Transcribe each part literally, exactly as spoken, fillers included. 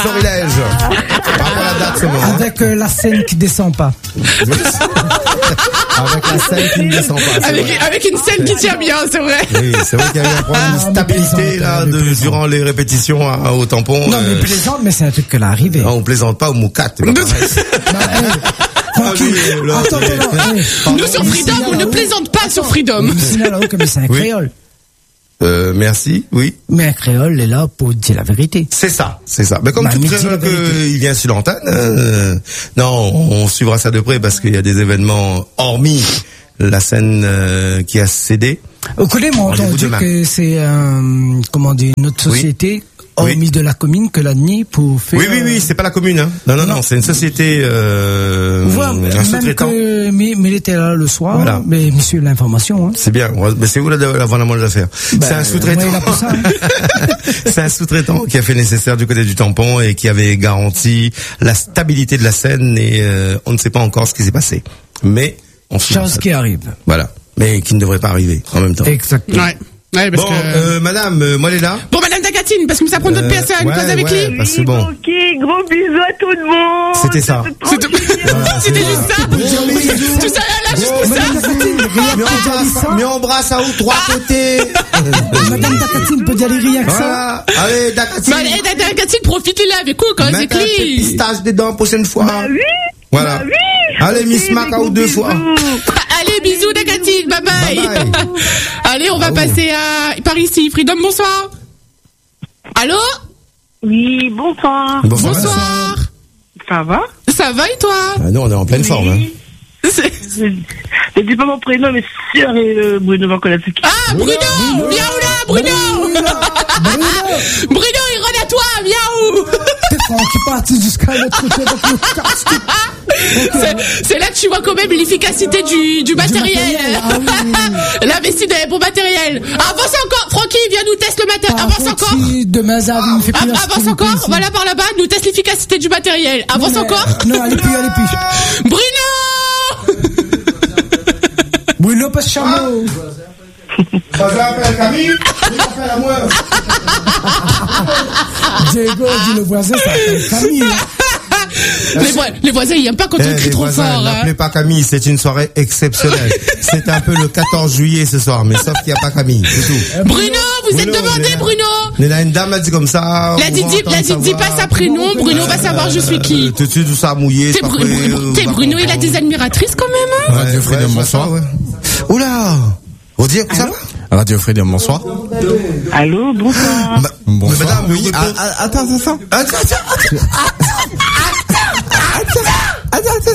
Florilège. Après la date seulement. Hein. Avec euh, la scène qui descend pas. Avec la scène qui ne descend pas. Avec, avec une scène qui tient bien, c'est vrai. Oui, c'est vrai qu'il y a eu un problème de stabilité là, de, durant les répétitions à, au tampon. Non, mais euh... plaisante, mais c'est un truc que l'a arrivé. Non, on plaisante pas au moukat. Nous sur Freedom, on ne plaisante pas sur Freedom. Mais c'est un créole. Euh, merci, oui. Mais un créole est là pour dire la vérité. C'est ça, c'est ça. Mais comme bah, tout créole qu'il vient sur l'antenne, euh, non, on suivra ça de près parce qu'il y a des événements hormis la scène euh, qui a cédé. Vous connaissez, moi, on dit que c'est euh, comment dire, une autre société. Oui. Hormis oui. de la commune que la nuit pour faire. Oui, oui, oui, c'est pas la commune, hein. Non, non, non, non c'est une société, euh, voilà, un sous-traitant. Mais, mais il était là le soir, voilà. Mais monsieur l'information, hein. C'est bien, mais c'est où la, la, la moindre affaire? Ben, c'est un sous-traitant. Ouais, ça, hein. C'est un sous-traitant qui a fait nécessaire du côté du tampon et qui avait garanti la stabilité de la scène et, euh, on ne sait pas encore ce qui s'est passé. Mais, on se chose qui arrive. Voilà. Mais qui ne devrait pas arriver en même temps. Exactement. Ouais. Ouais, parce bon, que... euh, madame, euh, moi, elle est là. Bon, madame Dagatine, parce que ça prend d'autres euh, personnes, ouais, cause avec ouais, lui. Bah, c'est bon. Ok, gros bisous à tout le monde. C'était ça. C'était, c'était juste ça. Tout ça, là, juste pour ça. Mais on brasse à ou trois côtés. Madame Dagatine peut y aller rien que ça. Allez, Dagatine. Madame Dagatine, profitez-là avec vous quand c'est clean. Pistache dedans, prochaine fois. Bah oui. Voilà. Bah oui. Allez, Miss Macao deux fois. Allez, bisous, Dagatine. Bye bye. bye, bye. Allez, on va ah passer à, par ici. Freedom, bonsoir. Allô? Oui, bonsoir. Bonsoir. bonsoir. Ça va? Ça va et toi? Ah non, on est en pleine oui. forme, hein. Je dis pas mon prénom, mais sûr, et euh, Bruno va connaître qui. Ah, Bruno! Viens où là, Bruno? Bruno! Bruno, il rôde à toi, viens où? Qui est parti jusqu'à l'autre côté de notre casque. C'est, c'est là que tu vois quand même l'efficacité du, du matériel. Du matériel. Ah, oui, oui. L'investi dans les bons matériels. Avance encore, Francky, viens nous tester le matériel. Avance encore. Demain, ça me fait plus Avance encore, voilà par là-bas, nous teste l'efficacité du matériel. Avance non, encore. Non, allez plus, allez plus. Bruno! Bruno passe chameau. Ça s'appelle Camille, il va faire la moi. Diego dit le voisin, ça s'appelle Camille. Les, vo- les voisins, ils n'aiment pas quand eh, on crie trop voisins, fort. N'appelez hein. pas Camille, c'est une soirée exceptionnelle. C'est un peu le quatorze juillet ce soir, mais sauf qu'il n'y a pas Camille, c'est tout. Bruno, vous Bruno, êtes demandé, Léna, Bruno. Il y a une dame, elle dit comme ça. La Didi, la Didi passe sa prénom, Bruno va savoir je suis qui. Euh, tout de suite, tout ça mouillé. T'es, Bru- Bru- t'es Bruno, il a des admiratrices quand même, hein. Ouais, Radio Freedom, bonsoir. Ouais. Oula! On dit que ça va? Radio Freedom, bonsoir. Allô, bonsoir. Ma- bonsoir. Madame, oui, oui, attends, attends, attends. Attends, attends, attends.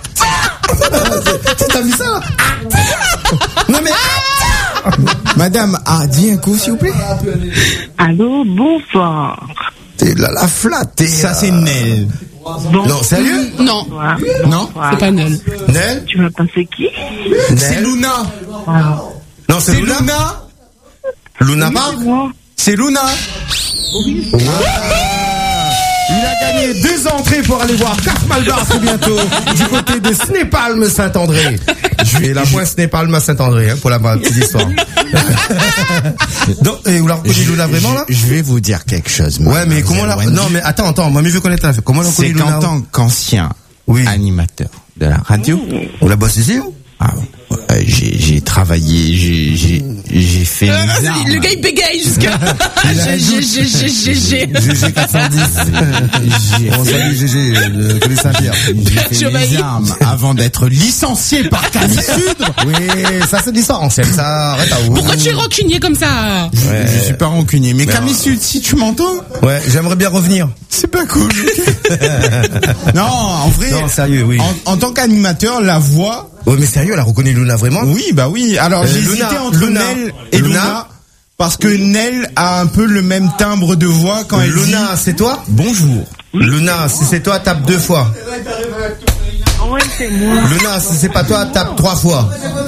T'as vu ça? Non mais. Madame, ah, dis un coup, s'il vous plaît. Allô, bonsoir. T'es la, la flatte. Ça, c'est Nel. Bon. Non, sérieux? Non. Bonsoir. Non? Bonsoir. C'est pas Nel. Nel? Tu vas passer qui? C'est Luna. Ah. Non, c'est, c'est Luna. Luna. Luna Oui, pas? c'est moi. C'est Luna. Oui. Wow. Il a gagné deux entrées pour aller voir Carte Malbar très bientôt du côté de Snépalme Saint-André. Je vais la pointe Snépalme à Saint-André, hein, pour la petite histoire. Donc, et vous la reconnaissez Luna vraiment là? Je vais vous dire quelque chose. Ouais, mais comment la... Non, mais attends, attends, moi, mais je veux connaître la... Comment la C'est qu'en tant qu'ancien oui. animateur de la radio. On la bosse ici, ou? Ah, euh, j'ai, j'ai travaillé, j'ai, j'ai, j'ai fait euh, mes armes. Le gars il bégaye jusqu'à G G G G G G G quatre cent dix. On salue G G de Colis Saint-Pierre. J'ai fait mes armes avant d'être licencié par Camille Sud. Oui, ça c'est licence, ça arrête à où? Pourquoi tu es rancunier comme ça? Je, ouais. je suis pas rancunier, mais, mais Camille Sud, si tu m'entends. Ouais, j'aimerais bien revenir. C'est pas cool. Non, en vrai. Non, sérieux, oui. En, en tant qu'animateur, la voix. Ouais, mais sérieux, elle a reconnu Luna vraiment? Oui, bah oui. Alors, euh, j'ai Luna, hésité entre Luna, Nel et Luna, Luna, parce que Nel a un peu le même timbre de voix quand elle dit... Luna, c'est toi? Bonjour. Luna, si c'est toi, tape deux fois. Oui, c'est moi. Luna, si c'est pas toi, tape trois fois.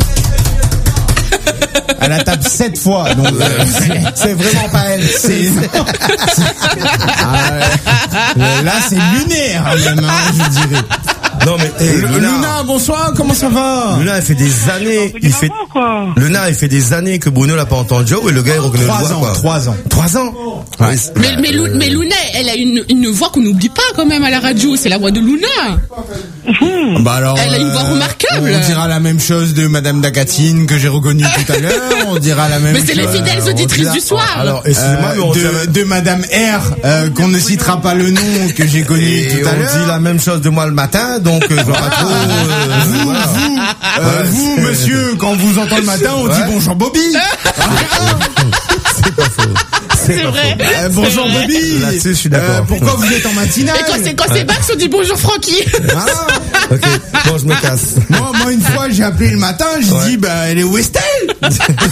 Elle a tapé sept fois, donc euh, c'est, c'est vraiment pas elle. C'est, ah, ouais. Là, c'est lunaire, même, hein, je dirais. Non mais hey, Luna, Luna, bonsoir, comment ça va? Luna, elle fait des années, il fait quoi. Luna, elle fait des années que Bruno l'a pas entendu et le gars il reconnaît le voix quoi. Trois ans. Trois ans. Ouais. Mais mais, Lu, mais Luna, elle a une une voix qu'on n'oublie pas quand même à la radio, c'est la voix de Luna. Mmh. Bah alors, elle a une voix remarquable. On dira la même chose de Madame Dagatine que j'ai reconnue tout à l'heure. On dira la même. Mais c'est chose. les fidèles auditrices dira, du soir. Alors, excusez-moi, euh, mais de, de Madame R, euh, qu'on ne citera pas le nom que j'ai connu tout à l'heure. On dit la même chose de moi le matin, donc euh, je vois pas trop. Euh, vous, voilà. vous, euh, ouais, vous monsieur, quand on vous entend le matin, on ouais. dit bonjour Bobby. C'est pas faux. C'est vrai. Euh, bonjour vrai. Bobby. Là-dessus, je suis d'accord. Euh, pourquoi vous êtes en matinale? Et quand c'est quand c'est Bax, on dit bonjour Francky. Ah. Ok. Bon, je me casse. Moi, moi une fois, j'ai appelé le matin, j'ai ouais. dit bah elle est où est-elle?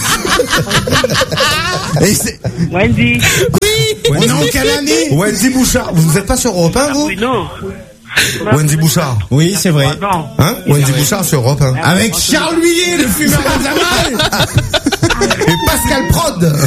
Et c'est Wendy. Oui. On est en quelle année? Wendy Bouchard. Vous n'êtes pas sur Europe un, vous? Oui, non. Wendy Bouchard. Oui, c'est vrai. Hein? Wendy Bouchard sur Europe un. Avec Charles Huillier, le fumeur à Zamal. Et Pascal Prod.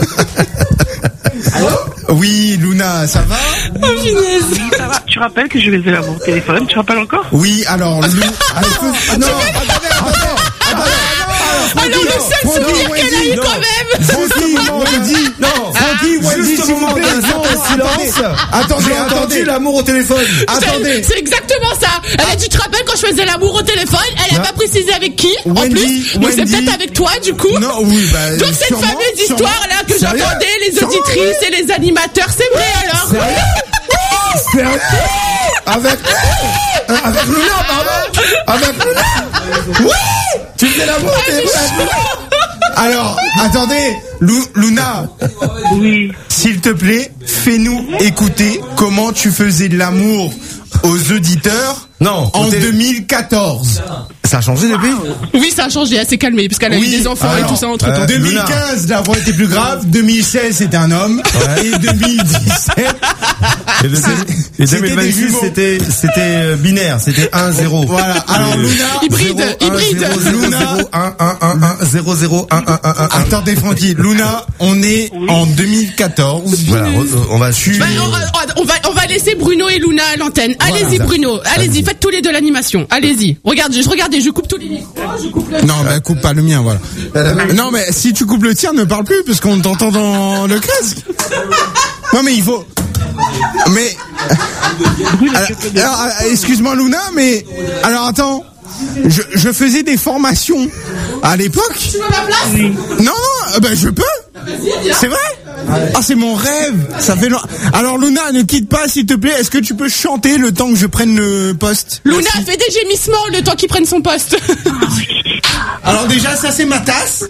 Allô? Oui, Luna, ça va? Oh, punaise. Ça va. Tu rappelles que je vais à mon téléphone? Tu rappelles encore? Oui, alors, Lou... ah, non, attendez, attendez. Alors, le seul souvenir qu'elle a eu quand même. Francky, Wendy, non, Francky, Wendy, s'il vous plaît, silence. Attendez, attendez, l'amour au téléphone. Attendez. C'est exactement ça. Elle a dit, tu te rappelles quand je faisais l'amour au téléphone? Elle a pas précisé avec qui, en plus. Donc c'est peut-être avec toi, du coup. Non, oui, bah. Donc cette fameuse histoire-là que j'entendais, les auditrices et les animateurs, c'est vrai alors? Sérieux? Avec, avec Luna, pardon? Avec Luna? Oui! Tu faisais l'amour au téléphone? Alors, attendez, Lu- Luna. Oui. S'il te plaît, fais-nous écouter comment tu faisais de l'amour aux auditeurs. Non. En télé... deux mille quatorze. Ça a changé depuis? Oui, ça a changé, elle s'est calmée, parce qu'elle a oui, eu des enfants alors, et tout ça entre temps. Euh, deux mille quinze, la voix était plus grave. deux mille seize, c'était un homme. Ouais. Et deux mille dix-sept. Et, le, et deux mille vingt-six, c'était, c'était binaire. C'était un zéro. Voilà. Alors, Luna. Hybride, zéro, hybride. un, zéro, Luna. un, un, un, un, zéro, zéro, un, un, un, un. Attendez, Francky. Luna, on est oui. en deux mille quatorze. Voilà. On va suivre. Bah, on, on va, on va laisser Bruno et Luna à l'antenne. Allez-y, voilà, Bruno. Allez-y, allez-y, faites tous les deux l'animation. Allez-y. Regardez, je regardez, je coupe tous les micros. Je coupe le... Non, bah, coupe pas le mien, voilà. Non, mais si tu coupes le tien, ne parle plus, parce qu'on t'entend dans le casque. Non, mais il faut... Mais... Alors, alors, excuse-moi, Luna, mais... Alors, attends. Je, je faisais des formations à l'époque. Tu veux ma place? Oui. Non, non, ben je peux. C'est vrai? Ah, c'est mon rêve. Ça fait long... Alors Luna, ne quitte pas s'il te plaît. Est-ce que tu peux chanter le temps que je prenne le poste? Luna fait des gémissements le temps qu'il prenne son poste. Alors déjà, ça c'est ma tasse.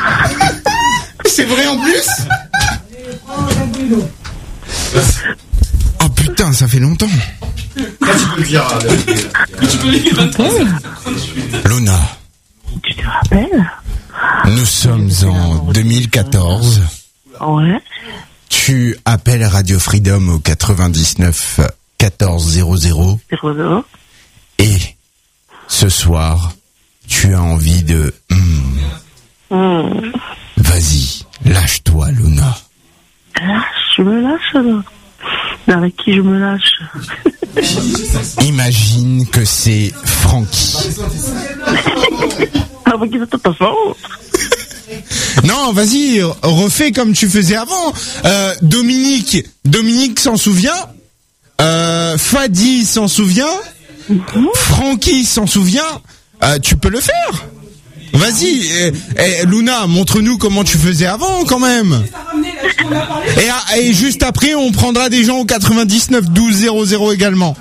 C'est vrai en plus. Oh putain, ça fait longtemps. Luna. Tu te rappelles? Nous sommes en deux mille quatorze. Ouais. Tu appelles Radio Freedom au quatre-vingt-dix-neuf quatorze zéro zéro. zéro zéro. Et ce soir, tu as envie de... Hmm. Hmm. Vas-y, lâche-toi, Luna. Lâche, je me lâche alors. Mais avec qui je me lâche? Imagine que c'est Francky. Avec qui ça te passe? Non, vas-y, refais comme tu faisais avant. Euh, Dominique, Dominique s'en souvient. Euh, Fadi s'en souvient. Mm-hmm. Francky s'en souvient. Euh, tu peux le faire. Vas-y, eh, eh, Luna, montre-nous comment tu faisais avant, quand même. Et, et juste après, on prendra des gens au quatre-vingt-dix-neuf douze zéro zéro également.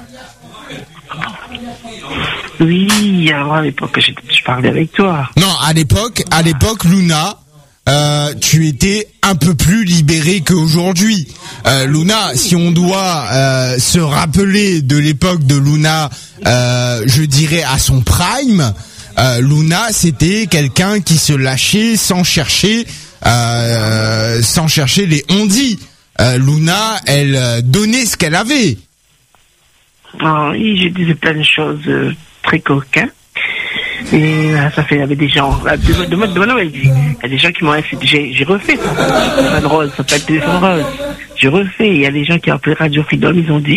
Oui, avant à l'époque, je, je parlais avec toi. Non, à l'époque, à l'époque, Luna, euh, tu étais un peu plus libérée qu'aujourd'hui. Euh, Luna, si on doit euh, se rappeler de l'époque de Luna, euh, je dirais à son prime, euh, Luna, c'était quelqu'un qui se lâchait sans chercher, euh, sans chercher les on-dit. Euh, Luna, elle donnait ce qu'elle avait. Oh, oui, je disais plein de choses euh, très coquins. Et euh, ça fait, il y avait des gens, euh, de, de, de, de Noël, il y a des gens qui m'ont fait, j'ai, j'ai refait ça. Téléphone rose, ça s'appelle téléphone rose. J'ai refait, il y a des gens qui ont appelé Radio Freedom, ils ont dit,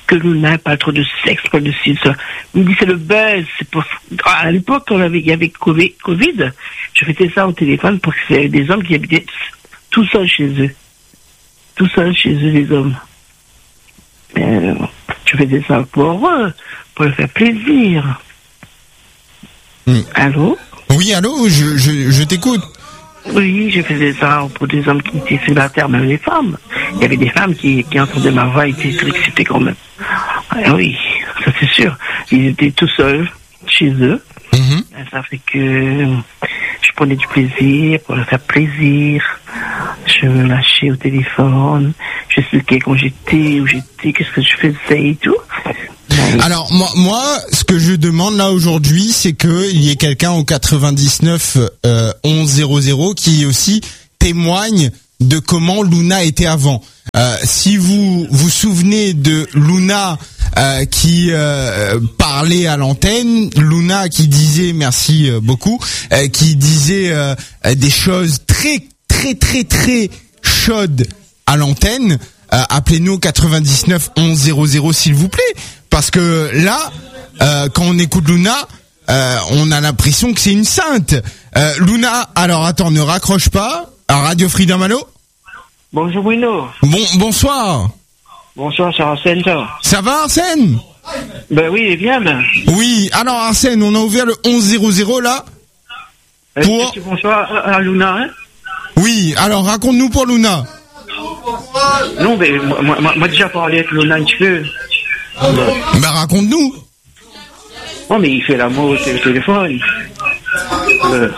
que Luna parle trop de sexe, pas de ci, ça. Il me dit c'est le buzz. C'est pour... À l'époque, quand il y avait Covid, je faisais ça au téléphone pour que c'est des hommes qui habitaient tout seuls chez eux. Tout seuls chez eux, les hommes. Euh, je faisais ça pour eux, pour leur faire plaisir. Mm. Allô? Oui, allô, je, je, je t'écoute. Oui, je faisais ça pour des hommes qui étaient célibataires, même les femmes. Il y avait des femmes qui, qui entendaient ma voix et étaient très excitées quand même. Ah, oui, ça c'est sûr. Ils étaient tout seuls, chez eux. Mm-hmm. Ça fait que je prenais du plaisir pour leur faire plaisir. Je me lâchais au téléphone. Je expliquais quand j'étais, où j'étais, qu'est-ce que je faisais et tout. Alors moi, moi, ce que je demande là aujourd'hui, c'est que il y ait quelqu'un au quatre-vingt-dix-neuf euh, onze zéro zéro qui aussi témoigne de comment Luna était avant. Euh, si vous vous souvenez de Luna euh, qui euh, parlait à l'antenne, Luna qui disait merci euh, beaucoup, euh, qui disait euh, des choses très très très très chaudes à l'antenne. Euh, appelez-nous au quatre-vingt-dix-neuf onze zéro zéro s'il vous plaît. Parce que là, euh, quand on écoute Luna, euh, on a l'impression que c'est une sainte. Euh, Luna, alors attends, ne raccroche pas. À Radio Freedom, allô? Bonjour Bruno. Bon, bonsoir. Bonsoir, c'est Arsène, ça. Ça va Arsène? Ben oui, bien. Ben. Oui, alors Arsène, on a ouvert le onze zéro zéro là. Pour... Euh, bonsoir à Luna, hein? Oui, alors raconte-nous pour Luna. Non, mais moi, moi, moi déjà parlé avec Luna un petit peu. Ben raconte-nous. Oh mais il fait l'amour au téléphone. Euh.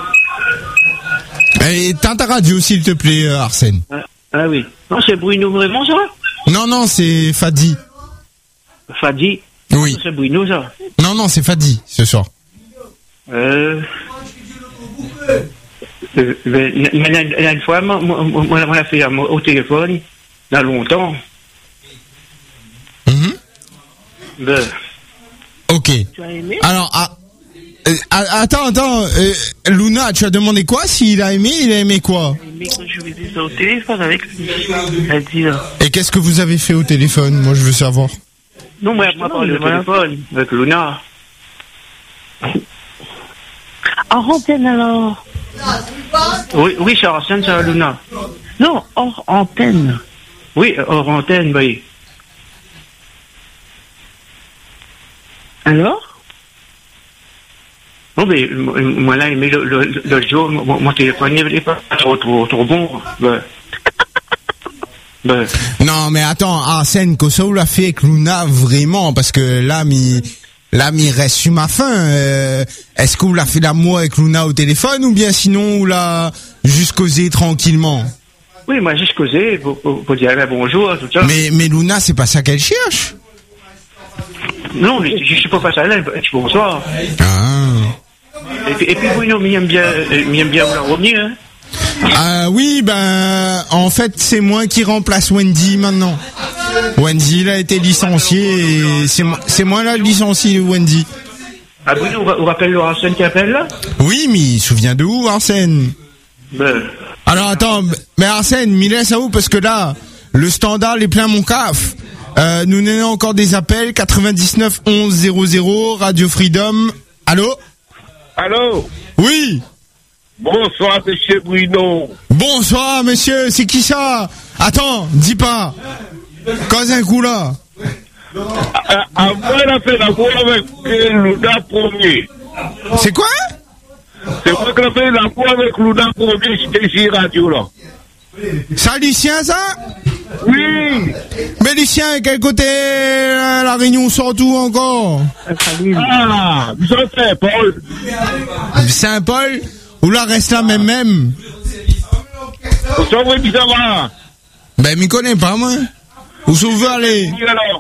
Et t'as ta radio s'il te plaît Arsène. Ah, ah oui. Non c'est Bruno vraiment ça? Non non c'est Fadi. Fadi? Oui. C'est Bruno ça? Non non c'est Fadi ce soir. Euh... euh il y a une fois, moi, moi, moi, on l'a fait au téléphone, il y a longtemps. Mm-hmm. Ben. Ok. Tu as aimé? Alors, ah, euh, attends, attends, euh, Luna, tu as demandé quoi? S'il a aimé, il a aimé quoi? Il a aimé quand je faisais ça au téléphone avec lui. Il a dit là. Et qu'est-ce que vous avez fait au téléphone? Moi, je veux savoir. Non, moi, je m'a parlé au téléphone avec Luna. En antenne alors? Oui, oui, c'est Arsène, c'est Luna. Non, hors antenne. Oui, hors antenne, oui. Alors? Non, mais moi là, mais le, le, le jour, mon, mon téléphone n'est pas trop, trop, trop bon. Ben. Ben. Non, mais attends, Arsène, que ça vous l'a fait avec Luna vraiment? Parce que là, mi, là, mi reste sur ma faim. Euh, est-ce que vous l'a fait l'amour avec Luna au téléphone ou bien sinon vous l'a juste causé tranquillement? Oui, moi juste causé pour, pour, pour dire bonjour, tout ça. Mais, mais Luna, c'est pas ça qu'elle cherche. Non, je, je suis pas face à elle, tu bonsoir. Ah. Et puis, et puis Bruno, il aime bien, il aime bien vouloir revenir, hein. Ah oui, ben, en fait, c'est moi qui remplace Wendy maintenant. Wendy, il a été licencié et c'est moi, c'est moi là le licencié, Wendy. Ah Bruno, on rappelle le Arsène qui appelle là? Oui, mais il se souvient de où, Arsène? Ben. Alors attends, mais Arsène, m'y laisse à où? Parce que là, le standard est plein mon caf. Euh, nous n'avons encore des appels, quatre-vingt-dix-neuf onze zéro zéro, Radio Freedom. Allô? Allô? Oui. Bonsoir, monsieur Bruno. Bonsoir, monsieur, c'est qui ça? Attends, dis pas. Cause un coup là. Avant, il a fait l'amour avec Luna premier. C'est quoi? C'est moi qui a fait l'amour avec Luna premier, j'étais ici radio là. Ça, Lucien, ça? Oui. Mais Lucien, quel côté euh, la Réunion sort où encore? Ah, Saint-Paul. Saint-Paul? Ou là reste là même même? Vous savez qui ça va? Ben, m'y connais pas, moi. Où vous voulez aller?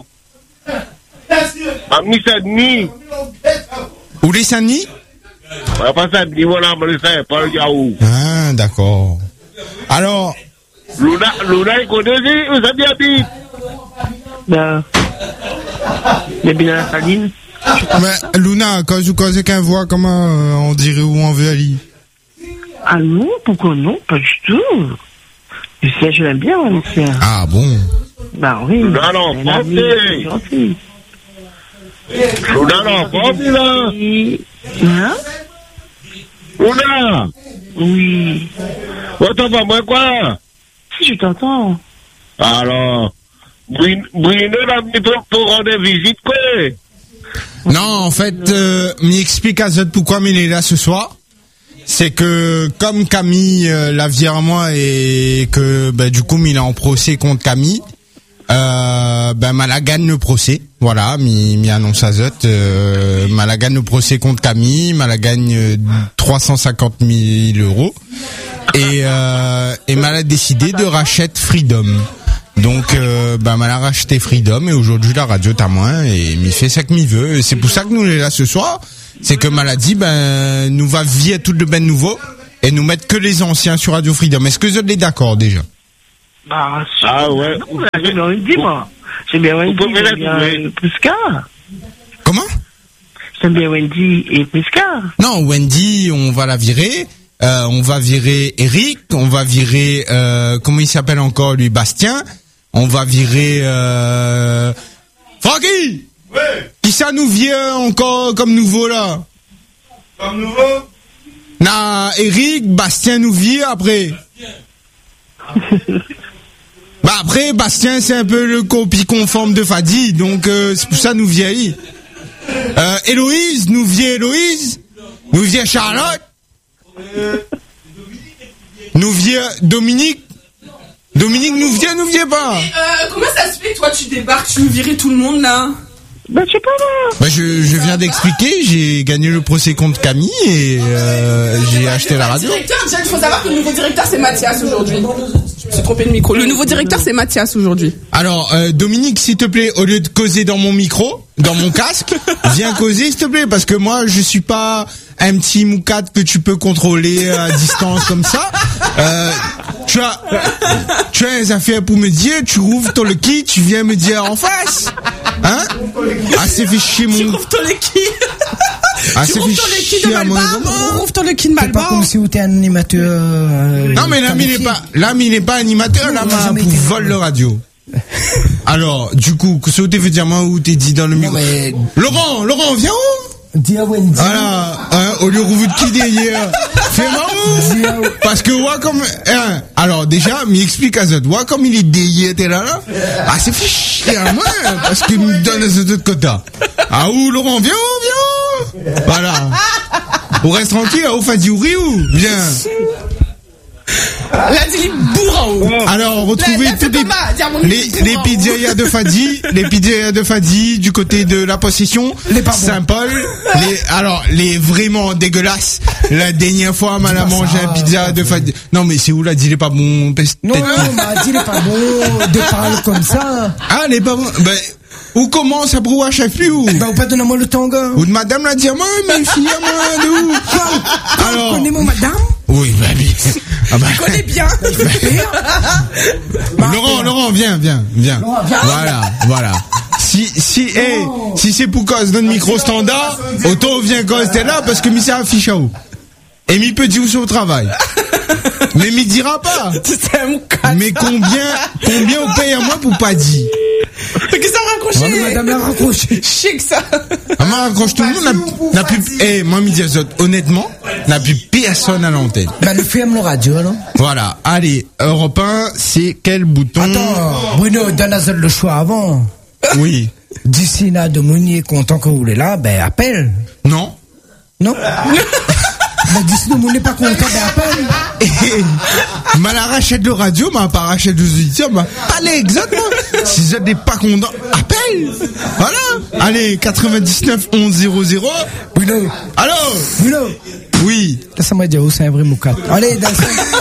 À Mi-Saint-Denis. Où les Saint-Denis? On pas Saint-Denis, voilà, mais Saint-Paul, Yaou. Ah, d'accord. Alors, Luna, Luna, il connaît, vous avez habité? Ben, il est bien à la saline. mais Luna, quand vous causez qu'un voit, comment euh, on dirait où on veut aller? Ah non, pourquoi non? Pas du tout. Lucien, je l'aime bien, Lucien. Ah bon? Bah oui. Soudan, non, papi. C'est gentil. Soudan, non, papi, là. Hein? Soudan. Oui. Oh, t'as pas moi quoi? Si, je t'entends. Alors, Bruno, là, pour rendre visite, quoi? Non, en fait, euh, m'explique à Zot pourquoi il est là ce soir. C'est que comme Camille euh, l'a viré à moi et que bah, du coup il est en procès contre Camille, euh, ben Mala gagne le procès. Voilà, mi, mi annonce à Zot, euh, Mala gagne le procès contre Camille, Mala gagne euh, trois cent cinquante mille euros et euh, et Mala a décidé de racheter Freedom. Donc, euh, bah, mal a racheté Freedom et aujourd'hui la radio t'a moins et m'y fait ça que m'y veut. Et c'est pour ça que nous est là ce soir. C'est que Maladie, ben, nous va virer tout de ben nouveau et nous mettre que les anciens sur Radio Freedom. Est-ce que vous êtes d'accord déjà? Bah, Ah ouais. non, j'ai bien Wendy, moi. J'aime bien Wendy, j'aime bien Prisca. Comment? J'aime bien Wendy et Prisca. Non, Wendy, on va la virer. Euh, on va virer Eric. On va virer, euh, comment il s'appelle encore lui, Bastien. On va virer, euh, Francky! Ouais. Qui ça nous vient encore comme nouveau là? Comme nouveau? Na, Eric, Bastien nous vient après. Bah après, Bastien c'est un peu le copie conforme de Fadi, donc euh, c'est pour ça nous vieillit. Euh, Héloïse, nous vient Héloïse. Nous vient Charlotte. Nous vient Dominique. Dominique nous vient, nous vient pas. Mais, euh, comment ça se fait, toi, tu débarques, tu nous virais tout le monde, là? Bah, je sais pas, là. Bah je, je viens d'expliquer, j'ai gagné le procès contre Camille et euh, j'ai acheté la radio. Directeur, déjà, il faut savoir que le nouveau directeur, c'est Mathias aujourd'hui. Je me suis trompé de micro. Le nouveau directeur, c'est Mathias aujourd'hui. Alors, euh, Dominique, s'il te plaît, au lieu de causer dans mon micro, dans mon casque, viens causer, s'il te plaît, parce que moi, je suis pas un petit moucade que tu peux contrôler à distance comme ça. Euh, tu as, tu as des affaires pour me dire, tu rouvres ton kit, tu viens me dire en face. Hein? Ah, c'est fait chier mon... Tu rouvres ton lequin. Ah, Tu c'est rouvres fait ton lequin chier de à mon Malbar. moment. Rouvre ton lequin de C'est pas Malbar. comme si vous étiez un animateur. euh, Non, mais l'ami n'est pas, l'ami n'est pas animateur, là, Non, ma jamais pour été. vol de radio. Alors, du coup, que ce que tu veux dire, moi, où t'es dit dans le micro. mais- Laurent, Laurent, viens où? Dis à Wendy. Voilà, hein, au lieu de vous qui derrière. Fais marrant. Parce que, ouais, comme, hein, alors, déjà, m'explique à Zod, ouais, comme il est derrière, t'es là, là. Ah, c'est fait chier à moi, parce qu'il me donne ce autre côté. Ah, où, Laurent, viens où, viens où? Voilà. On reste tranquille, au Fadi, ou Riou. Viens. Là, dis bourre en haut. Alors, retrouvez Là, là, toutes fais les, pas mal, dis à mon les, bourre les en haut. pizzerias de Fadi, les pizzerias de Fadi, du côté de la possession, Saint-Paul, les, alors, les vraiment dégueulasses. La dernière fois, mal à pas manger ça, un pizza de Fadi. Non, mais c'est où, là, dis-le pas bon, peste- Non, tête- non, on m'a dit, il est pas bon de parler comme ça. Ah, elle est pas bon, ben, où commence à brouiller chef plus où? Bah, vous pas donner moi le temps, gars. Ou de madame la dire, moi, mes filles, moi, de où? Vous Alors, connaissez mon madame? oui, bah, bien. Ah, bah, Je connais bien. Laurent, Laurent, viens, viens, viens. Voilà, voilà. Si, si, hey, si c'est pour cause d'un micro standard, autant vient quand t'es là parce que mi s'est affiché à où. Et mi peut dire où c'est au travail. Mais mi dira pas. C'est un moucade. Mais combien, combien on paye à moi pour pas dire? Qu'est-ce que ça m'a raccroché? Madame l'a raccroché. Chic, ça. Ah, moi, raccroche tout le monde, n'a, n'a plus, eh, moi, mi dire, honnêtement, n'a plus personne à l'antenne. Bah, le film, le radio, alors. Voilà. Allez, Europe un, c'est quel bouton? Attends, Bruno, donne à Zod le choix avant. Oui. D'ici là, de Mounier, content que vous êtes là, ben, appelle. Non? Non? Ben, d'ici de Mounier pas content, ben, appelle. Et mal rachète de radio, m'a pas rachète de auditeurs, m'a pas les exactement. Si vous n'êtes pas content, appelle. Voilà. Allez, quatre-vingt-dix-neuf onze zéro zéro. Bruno. Allô? Bruno. Oui. Laisse-moi dire où c'est un vrai moucade. Allez, dans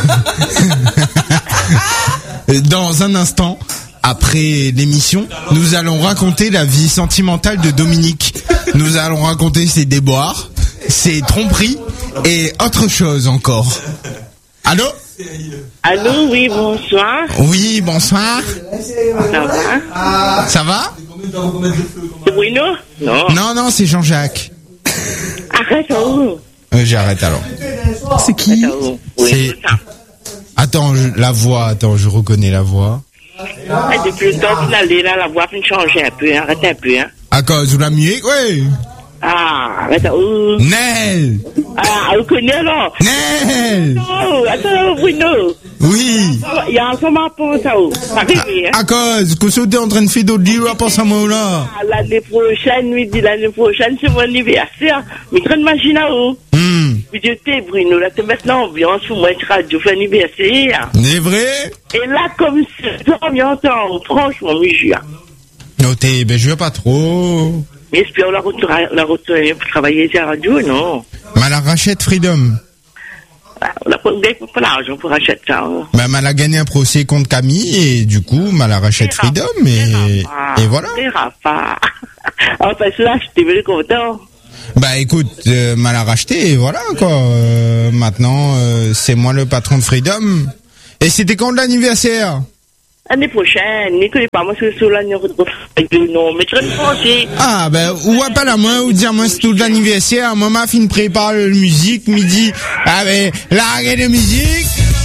Dans un instant, après l'émission, nous allons raconter la vie sentimentale de Dominique. Nous allons raconter ses déboires, ses tromperies et autre chose encore. Allô? Allô, oui, bonsoir. Oui, bonsoir. Ça va? Ça va? C'est Bruno? Non. Non, non, c'est Jean-Jacques. Arrête, où? Euh, J'arrête alors. C'est qui? Oui, C'est- Attends, je- la voix, attends, je reconnais la voix. Et depuis le temps qu'on allait là, la voix a changé un peu, arrête un peu, hein. À cause de la musique, oui. Ah, attends, oh. Nel. Ah, vous connaissez alors? Nel. Non, attends, Bruno. Oui. Il y a un moment pour ça, oh. Ça arrive, hein. À cause que vous êtes en train de faire d'autres livres pour ça, moi, là. Ah, l'année prochaine, oui, dit l'année prochaine, c'est mon anniversaire. Mais très machine à eau. Hmm. Mais je t'ai, Bruno, là, c'est maintenant ambiance pour moi, être radio, fait anniversaire. C'est vrai? Et là, comme c'est ambiance, franchement, oui, je viens. Notez, ben, je veux pas trop. Mais est-ce qu'on la retourne, la retourne pour travailler sur la radio, non? Mais elle rachète Freedom. Ah, on n'a pas, pas l'argent pour acheter ça. Hein. Ben, elle a gagné un procès contre Camille et du coup, elle rachète Freedom et, et voilà. C'est pas. Enfin, là, j'étais venu content. Bah écoute, euh, elle a racheté et voilà quoi. Euh, maintenant, euh, c'est moi le patron de Freedom. Et c'était quand l'anniversaire? L'année prochaine, ne connais pas, moi, c'est sur l'année non, mais tu vas me penser. Ah, ben, ou pas la main, ou dire, moi, c'est tout l'anniversaire, moi, ma fille prépare la musique, midi, ah, ben, l'arrêt de musique.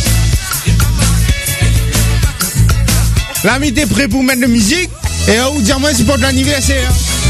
Là, mais t'es prêt pour mettre de musique, et ou dire, moi, c'est pour l'anniversaire.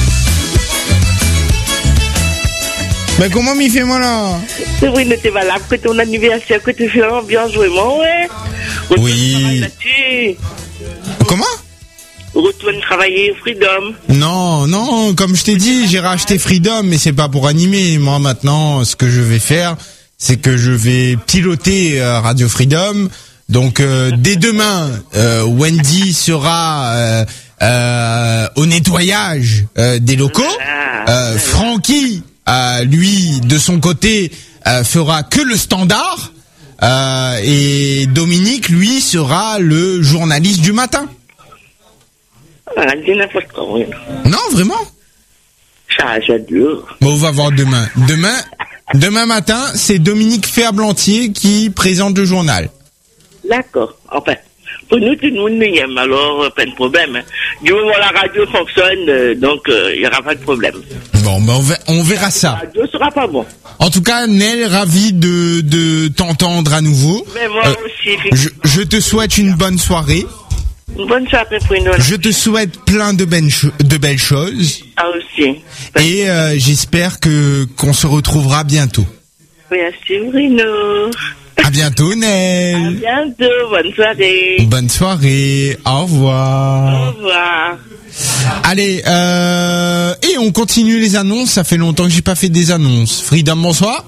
Mais comment m'y fait, moi, là? C'est vrai, ne t'es valable que ton anniversaire, que tu fais l'ambiance, vraiment, ouais. Oui. Comment? Retourne travailler Freedom. Non, non, comme je t'ai dit, j'ai racheté Freedom, mais c'est pas pour animer. Moi, maintenant, ce que je vais faire, c'est que je vais piloter euh, Radio Freedom. Donc, euh, dès demain, euh, Wendy sera euh, euh, au nettoyage euh, des locaux. Euh, Francky, euh, lui, de son côté, euh, fera que le standard. Euh, et Dominique, lui, sera le journaliste du matin. Ah, dis n'importe quoi, oui. Non, vraiment. Ça, c'est dur. Bon, on va voir demain. Demain, demain matin, c'est Dominique Ferblantier qui présente le journal. D'accord. Enfin, pour nous, tout le monde nous aime, alors pas de problème. Du moment où la radio fonctionne, euh, donc il euh, n'y aura pas de problème. Bon, ben on, ver, on verra ça. La radio sera pas bon. En tout cas, Nel, ravi de, de t'entendre à nouveau. Mais moi euh, aussi. Je, je te souhaite une bonne soirée. Une bonne soirée pour nous. Je te souhaite plein de, ben de belles choses. Ah aussi. Et euh, j'espère que qu'on se retrouvera bientôt. Merci Bruno. À bientôt Nel. À bientôt, bonne soirée. Bonne soirée, au revoir. Au revoir. Allez, euh, et on continue les annonces, ça fait longtemps que j'ai pas fait des annonces. Freedom, bonsoir.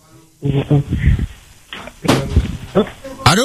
Allô?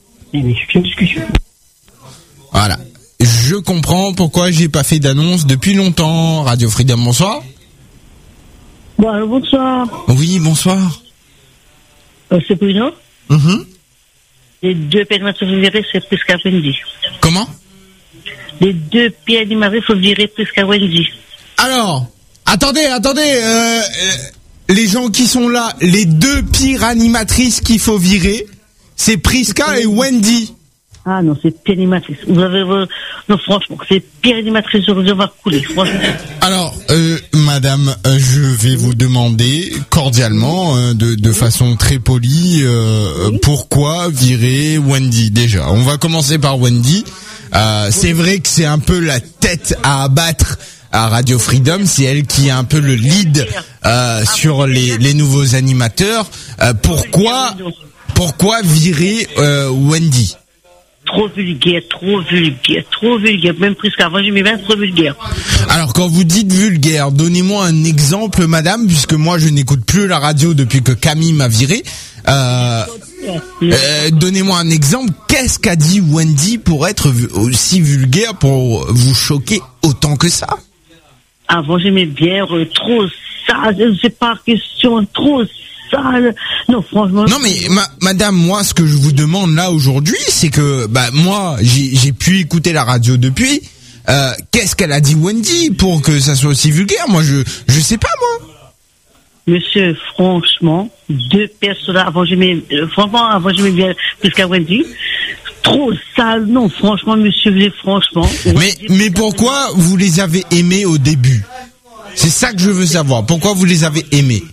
Voilà. Je comprends pourquoi j'ai pas fait d'annonce depuis longtemps. Radio Freedom, bonsoir. Bon, bonsoir. Oui, bonsoir. Euh, c'est Bruno. Mm-hmm. Les deux pierres animatrices faut virer, c'est plus qu'à Wendy. Comment? Les deux pierres animatrices faut virer plus qu'à Wendy. Alors, attendez, attendez, euh, les gens qui sont là, les deux pires animatrices qu'il faut virer, c'est Priska et Wendy. Ah non, c'est pire animatrice. Vous avez, euh, non, franchement, c'est pire animatrice, je vais couler, franchement. Alors, euh, madame, euh, je vais vous demander cordialement, euh, de, de façon très polie, euh, oui. pourquoi virer Wendy déjà. On va commencer par Wendy. Euh, oui. C'est vrai que c'est un peu la tête à abattre à Radio Freedom, c'est elle qui a un peu le lead euh, sur les, les nouveaux animateurs. Euh, pourquoi, pourquoi virer euh, Wendy? Trop vulgaire, trop vulgaire, trop vulgaire. Même plus qu'avant, j'aimais bien trop vulgaire. Alors, quand vous dites vulgaire, donnez-moi un exemple, madame, puisque moi, je n'écoute plus la radio depuis que Camille m'a viré. Euh, euh, donnez-moi un exemple. Qu'est-ce qu'a dit Wendy pour être aussi vulgaire, pour vous choquer autant que ça? Avant, j'aimais bien euh, trop ça, c'est pas question, trop sale. Non, franchement. Non, mais ma, madame, moi, ce que je vous demande là aujourd'hui, c'est que, bah, moi, j'ai, j'ai pu écouter la radio depuis. Euh, qu'est-ce qu'elle a dit Wendy pour que ça soit aussi vulgaire? Moi, je, je sais pas, moi. Monsieur, franchement, deux personnes avant, j'aimais, euh, franchement, avant, j'aimais bien plus qu'à Wendy. Trop sale, non, franchement, monsieur, franchement. Mais, mais pourquoi vous les avez aimés au début? C'est ça que je veux savoir. Pourquoi vous les avez aimés?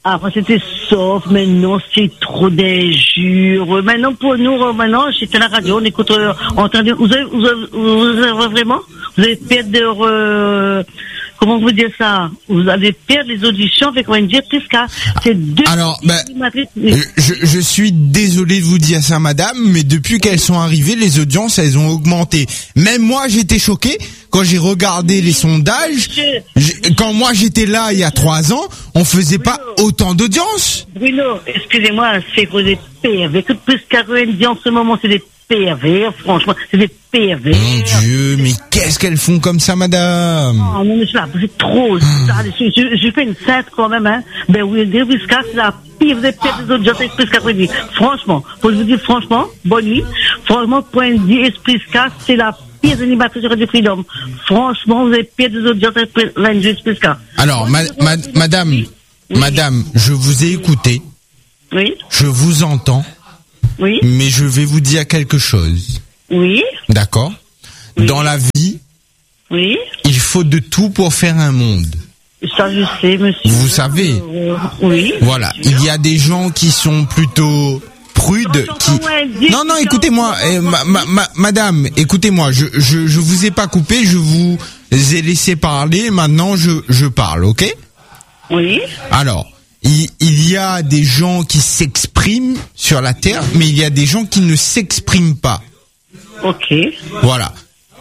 Avant, c'était sauf, maintenant, c'est trop d'injures. Maintenant, pour nous, maintenant, j'étais à la radio, on écoute, euh, on entend, vous avez, vous avez, vous avez vraiment, vous avez perdre, euh, comment vous dire ça? Vous allez perdre les auditions avec Wendy Prisca. C'est deux. Alors, ben, je, je suis désolé de vous dire ça, madame, mais depuis qu'elles sont arrivées, les audiences, elles ont augmenté. Même moi, j'étais choqué quand j'ai regardé les sondages. Quand moi, j'étais là il y a trois ans, on faisait pas autant d'audience. Bruno, excusez-moi, c'est que des pervers. Que Prisca Wendy en ce moment, c'est des pervers, franchement, c'est des pervers. Mon Dieu, mais qu'est-ce qu'elles font comme ça, madame? Oh non, mais c'est, là, c'est trop ça. Je, je, je fais une scène quand même, hein. Ben oui, Prisca, c'est la pire des pires des autres gens avec Prisca Wendy. Franchement, pour vous dire franchement, bonne nuit. Franchement, point de vue, Prisca, c'est la pire animatrice sur Radio Freedom. Franchement, vous avez pire des autres gens avec Wendy Prisca. Alors, ma, ma, madame, oui. madame, je vous ai écouté. Oui. Je vous entends. Oui. Mais je vais vous dire quelque chose. Oui. D'accord. Oui. Dans la vie, oui. il faut de tout pour faire un monde. Ça, je sais, monsieur. Vous savez. Euh, oui. Voilà. Il y a des gens qui sont plutôt prudes, qui. Non, non, écoutez-moi, eh, ma, ma, ma, madame, écoutez-moi. Je, je, je vous ai pas coupé. Je vous ai laissé parler. Maintenant, je, je parle, ok? Oui. Alors. Il, il y a des gens qui s'expriment sur la terre, mais il y a des gens qui ne s'expriment pas. Ok. Voilà.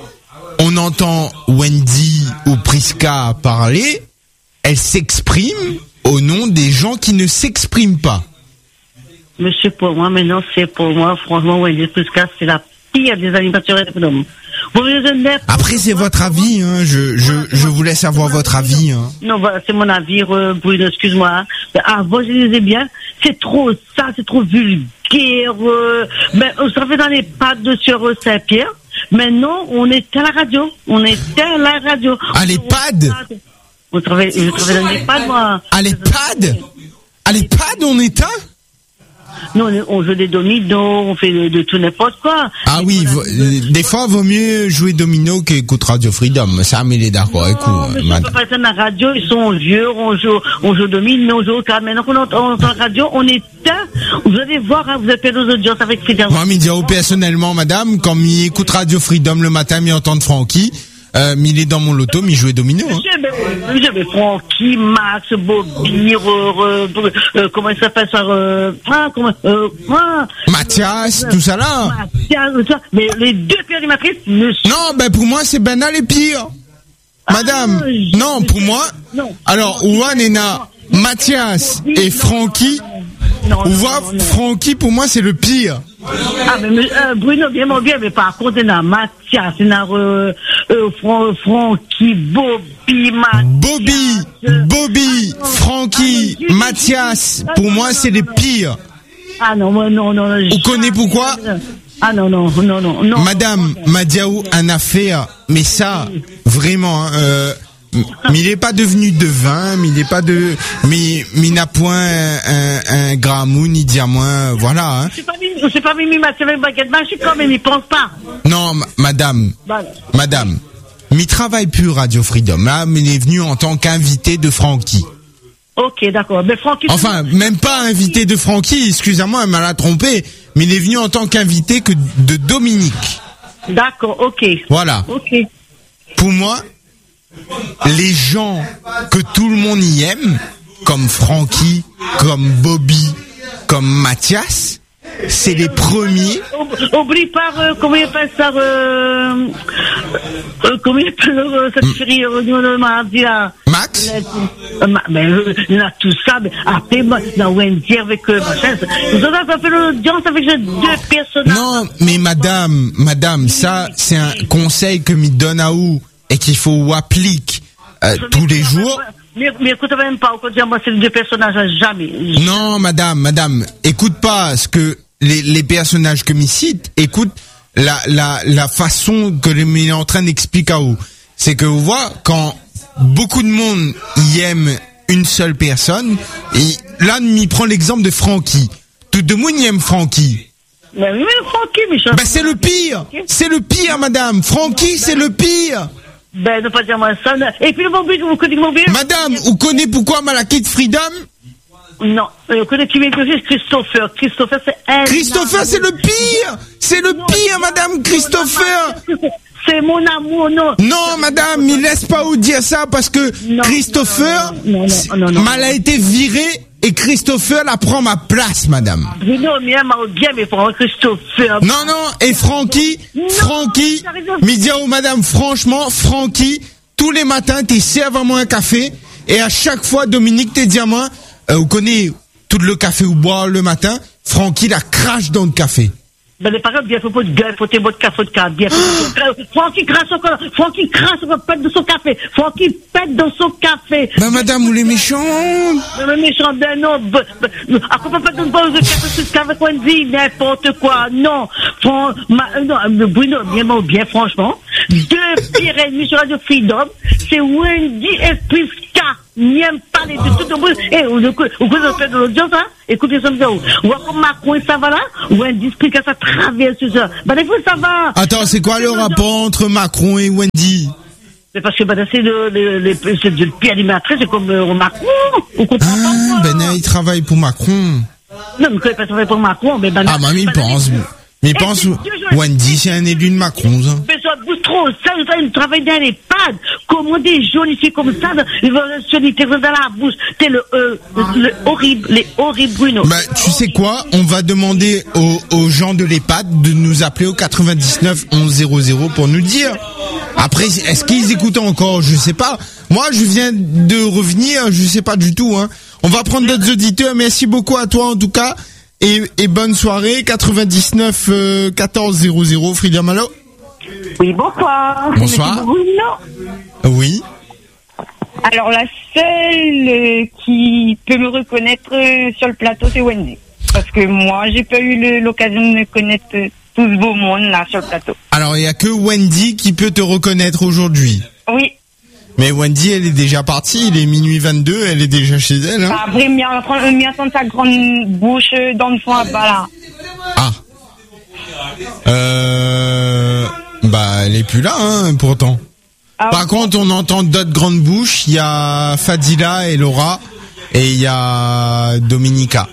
On entend Wendy ou Prisca parler, elle s'exprime au nom des gens qui ne s'expriment pas. Monsieur, pour moi, maintenant, c'est pour moi, franchement, Wendy Prisca, c'est la pire des animateurs de l'homme. Après, c'est votre avis, hein. Je, je, je vous laisse avoir votre avis, hein. Non, voilà, c'est mon avis, euh, Bruno, excuse-moi. Avant, je disais bien, c'est trop ça, c'est trop vulgaire. Euh, ben, ça fait dans les pattes de sur euh, Saint-Pierre. Maintenant, on est à la radio. On est à la radio. À l'EHPAD? On travaille, je travaille dans l'EHPAD, moi. À l'EHPAD? À l'EHPAD, on est à? Nous, on, on joue des dominos, on fait de, de tout n'importe quoi. Ah et oui, vo- des fois, vaut mieux jouer domino qu'écouter Radio Freedom. Ça, mais il est d'accord avec vous. Mais on peut pas faire la radio, ils sont vieux, on joue, on joue domino, on joue au calme. Maintenant qu'on entend la radio, on est teint. Vous allez voir, hein, vous avez perdu nos audiences avec Freedom. Moi, me dire, personnellement, madame, quand il écoute Radio Freedom le matin, il entend Francky. Euh, il est dans mon loto, il jouait domino. Hein. J'avais Francky, Max, Bobby, euh, euh, comment il s'appelle ça, euh, ah, comment, euh, ah, Mathias, tout ça là. Mathias, tout ça. Mais les deux pires animatrices, monsieur. Non, ben pour moi c'est Benal les pires. Madame, ah, non, pour moi. Non. Alors, Ouan et Na, Mathias et Francky. On voit Francky, pour moi c'est le pire. Ah, mais, euh, Bruno, bien, mon bien, mais par contre, il y a Mathias, il y a, euh, euh, Fran- Francky, Bobby, Mathias. Bobby, Bobby, Francky, ah, Mathias, pour moi, c'est les pires. Ah, non, non, non, non. Vous connaissez pourquoi? Ah, non, non, non, non, non. Madame Madiaou, un affaire, mais ça, vraiment, euh, mais il n'est pas devenu devin, mais il n'est pas de, mais, mais il n'a point un, un, un gramou, ni diamant, voilà, hein. C'est pas Mimi, c'est pas Mimi, c'est même baguette magique quand même, il pense pas. Non, ma- madame, bah, madame, mais travaille plus Radio Freedom, là, mais il est venu en tant qu'invité de Francky. Ok, d'accord, mais Francky. Enfin, même pas invité de Francky, excusez-moi, elle m'a la trompé, mais il est venu en tant qu'invité que de Dominique. D'accord, ok. Voilà. Ok. Pour moi, les gens que tout le monde y aime, comme Francky, comme Bobby, comme Mathias, c'est les premiers. Oublie pas, euh, comment il appelle ça, euh, euh, comment il appelle euh, cette chérie, euh, de mardi là. Max? Euh, mais, euh, il y en a tout ça, mais après, moi, dans Wendy avec, euh, machin, nous avons pas fait l'audience avec ces deux personnages. Non, mais madame, madame, ça, c'est un conseil que m'y donne à vous, et qu'il faut appliquer, euh, tous les jours. Mais, mais écoute même pas, on dire moi c'est les deux personnages jamais. Non, madame, madame, écoute pas ce que les, les personnages que m'y cite, écoute la, la, la façon que le m'y est en train d'expliquer à vous. C'est que vous voyez, quand beaucoup de monde y aime une seule personne, et là, m'y prend l'exemple de Francky. Tout le monde y aime Francky. Mais, mais Francky, Michel. Ben, c'est le pire. C'est le pire, madame. Francky, c'est le pire. Ben, ne pas dire moi ça. Et puis le mobile, vous connaissez le mobile? Madame, vous connaissez pourquoi Malakit Freedom? Non, euh, connais qui m'écoute, Christopher. Christopher, c'est elle. Christopher, c'est le pire. C'est le pire, madame Christopher. C'est mon amour, non. Non, madame, il laisse pas vous dire ça parce que non, Christopher, non, non, non, non, non, mal a été viré et Christopher la prend ma place, madame. Bruno, bien, bien, mais pour Christopher. Non, non, et Francky, non, Francky, me dit, oh, madame, franchement, Francky, tous les matins, t'es serve à moi un café et à chaque fois, Dominique, t'es dit à moi, euh, vous connaissez tout le café ou boire le matin, Francky la crache dans le café. Ben, les parents, bien, faut pas de gueule, faut tes bottes de café de café, bien, Francky crache encore, Francky crache encore, pète de son café, Francky pète dans son café. Ben, madame, vous les méchants? Ben, les méchants, ben, non, ben, à quoi pas de pause de café, tout ce qu'avec Wendy, n'importe quoi, non, Fran, ma, non, Bruno, bien, bien, franchement, deux pires ennemis sur Radio Freedom, c'est Wendy et Priska. N'aime pas les deux, tout le monde. Eh, vous avez de l'audience, hein? Écoutez ça, vous voyez comme Macron, ça va là? Ou un disque que ça traverse ça. Ben, des fois, ça va. Attends, c'est quoi le rapport entre Macron et Wendy? C'est parce que, ben, c'est le, le, le, c'est le pire animatrice, c'est comme, euh, Macron. Vous comprenez ah, pas? Ben, il travaille pour Macron. Non, mais il pas travailler pour Macron, mais ben, ah, mais il pense. Mais pense, Wendy, c'est un élu de Macron, ça. Mais ça bouge trop, ça, ça, il travaille dans les pads. Comment des jeunes ici comme ça, ils vont se dire dans la bouche. C'est le, euh, le horrible, les horribles Bruno. Bah, tu sais quoi? On va demander aux, aux gens de l'EHPAD de nous appeler au quatre-vingt-dix-neuf onze zéro zéro pour nous dire. Après, est-ce qu'ils écoutent encore? Je sais pas. Moi, je viens de revenir, je sais pas du tout, hein. On va prendre d'autres auditeurs. Merci beaucoup à toi, en tout cas. Et, et bonne soirée, quatre-vingt-dix-neuf quatorze zéro zéro, Frida Malo. Oui, bonsoir. Bonsoir. Oui. Alors, la seule euh, qui peut me reconnaître euh, sur le plateau, c'est Wendy. Parce que moi, j'ai pas eu le, l'occasion de me connaître euh, tout ce beau monde là sur le plateau. Alors, il y a que Wendy qui peut te reconnaître aujourd'hui. Oui. Mais Wendy, elle est déjà partie, il est minuit vingt-deux, elle est déjà chez elle. Hein. Après, il y a sa grande bouche dans le fond, là, là. Ah. Euh... Bah, elle est plus là, hein, pourtant. Ah, Par ouais. contre, on entend d'autres grandes bouches, il y a Fadila et Laura, et il y a Dominica.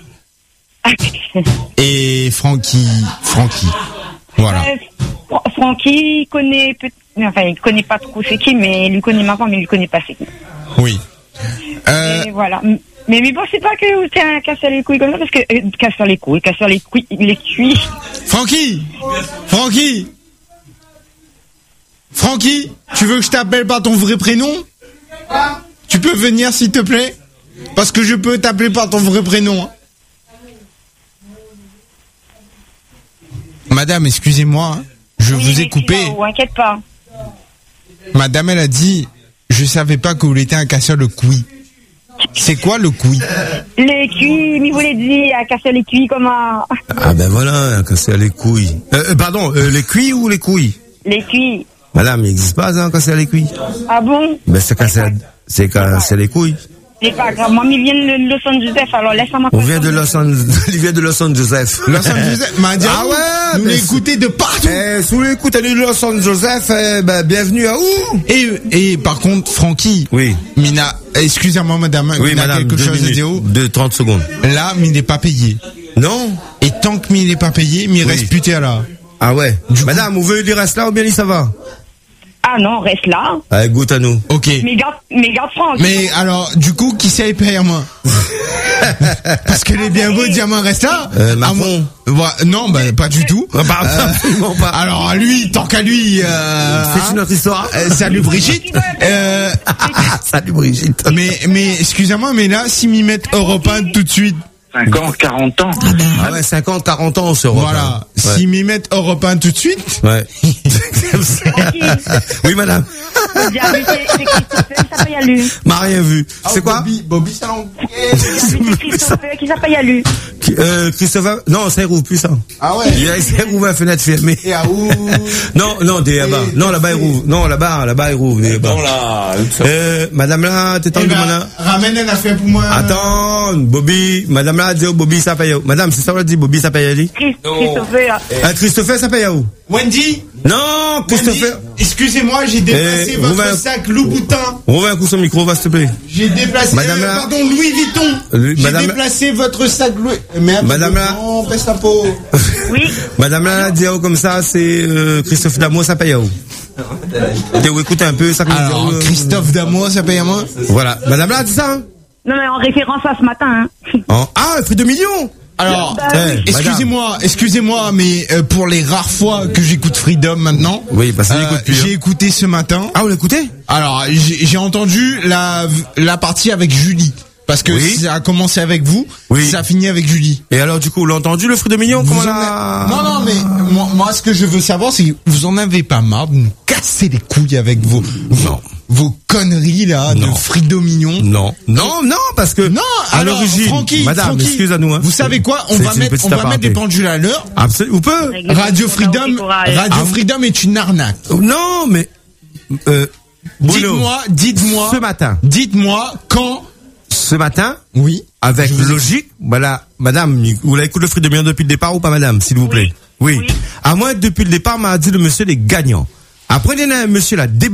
Et Francky, Francky. Voilà. Euh, Francky connaît peut enfin il connaît pas trop c'est qui, mais il lui connaît ma femme, mais il lui connaît pas c'est qui. Oui. Euh... Et voilà. Mais mais bon, c'est pas que c'est un casser les couilles comme ça, parce que euh, casser les couilles, casser les couilles, les cuits. Francky, Francky, Francky, tu veux que je t'appelle par ton vrai prénom? Tu peux venir s'il te plaît, parce que je peux t'appeler par ton vrai prénom. Madame, excusez-moi, hein, je oui, vous ai coupé. Non, inquiète pas. Madame, elle a dit, je savais pas que vous étiez un casseur de couilles. C'est quoi le couille? Les cuits, il voulait dire, à casser les cuits comment? Ah ben voilà, à casser les couilles. Euh, pardon, euh, les cuits ou les couilles? Les cuits. Madame, il n'existe pas ça, casser les couilles. Ah bon? Ben c'est casser, c'est casser les couilles. C'est pas grave, moi, il vient de Los Angeles, alors laisse-moi. On vient de Los Angeles, il vient de Los Angeles. Los Angeles, m'a dit, ah ouais, nous l'écoutez de partout. Eh, sous l'écoute de Los Angeles, eh, ben, bienvenue à où? Et, et, par contre, Francky. Oui. Mina, excusez-moi, madame, oui, Mina, madame, quelque chose minutes, à dire. De trente secondes. Là, il n'est pas payé. Non. Et tant que il n'est pas payé, il oui. reste puté à là. Ah ouais. Du madame, coup... vous voulez dire reste là ou bien ça va? Ah non, reste là. Allez, goûte à nous. Ok. Mais garde, mais garde France. Mais alors, du coup, qui sait payer moi? Parce que les bien beaux diamants restent là. Euh, Macron. Ah, moi, non, bah, pas du tout. Bah, euh, pas. Alors, lui, tant qu'à lui, euh, c'est une autre histoire. Euh, salut Brigitte. euh, salut Brigitte. Mais, mais, excusez-moi, mais là, si m'y mettent Europe un tout de suite. cinquante, quarante ans. Ah, ben, ah ouais, cinquante, quarante ans, on se revoit. Voilà. Ouais. Si m'y mettent Europe un tout de suite. Ouais. Oui, madame. C'est Christopher, ça paye à lui. M'a rien vu. Oh, c'est quoi? Bobby, Bobby Salon. Christopher, qui ça paye à lui. Euh, Christopher, non, ça rouvre plus ça. Ah ouais? Il a, ça rouvre la fenêtre fermée. Et à où? Non, non, des là-bas. Non, là-bas, il rouvre. Non, là-bas, là-bas, il rouvre. Non, là. Euh, madame là, t'es en là. Ramène un affaire pour moi. Attends, Bobby, madame là, dit Bobby, ça paye à où? Madame, c'est ça, on dit Bobby, ça paye à lui? Christopher. Ah, Christopher, ça paye à où? Wendy? Non, Christopher. Wendy, excusez-moi, j'ai déplacé Eh, votre Romain. sac Louboutin. Romain, un coup sur le micro, va s'il te plaît. J'ai déplacé, Madame euh, la- pardon, Louis Vuitton. Euh, J'ai Madame la- déplacé votre sac Louis. Mais attends, Madame la- non, baisse la peau. Oui. Madame la Diao comme ça, c'est euh, Christophe Damour, ça paye à où? Théo, écoutez un peu, ça paye Alors, à où, euh, Christophe Damour, ça paye à moi? Voilà. Madame la, c'est ça, hein? Non, mais en référence à ce matin, hein. Oh. Ah, fruit de millions! Alors, Bah, Eh, oui. excusez-moi, excusez-moi, mais euh, pour les rares fois que j'écoute Freedom maintenant, Oui, parce que euh, j'écoute plus, j'ai hein. écouté ce matin. Ah, vous l'écoutez? Alors, j'ai j'ai entendu la la partie avec Julie. Parce que Oui. ça a commencé avec vous, Oui. ça a fini avec Julie. Et alors, du coup, vous l'avez entendu, le fruit de millions? Comment Vous en la... avez- Non, non, mais moi, moi, ce que je veux savoir, c'est que vous en avez pas marre de nous casser les couilles avec vos, Non. vos conneries là, Non. de Frido Mignon. Non, non, non, parce que Non, à alors, l'origine, Francky, madame, Francky, excuse à nous, hein. Vous savez quoi? On C'est va une mettre, petite on va mettre aparté. des pendules à l'heure. Absolument, ou peut. Radio Freedom, courage. Radio Ah, Freedom est une arnaque. Non, mais euh, Bruno, Dites-moi, dites-moi, ce matin, dites-moi quand. ce matin, Oui. avec Je vous logique, voilà, madame, vous l'avez écouté le fruit de millions depuis le départ ou pas, madame, s'il vous plaît? Oui. Oui. À moi, depuis le départ, m'a dit le monsieur les gagnants. Après, il y en a un monsieur là, débat